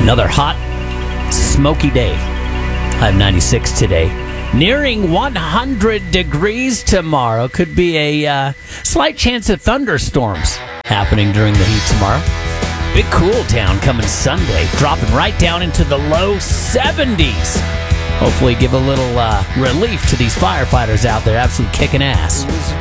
Another hot, smoky day. High of 96 today. Nearing 100 degrees tomorrow. Could be a slight chance of thunderstorms happening during the heat tomorrow. Big cool down coming Sunday. Dropping right down into the low 70s. Hopefully give a little relief to these firefighters out there. Absolutely kicking ass.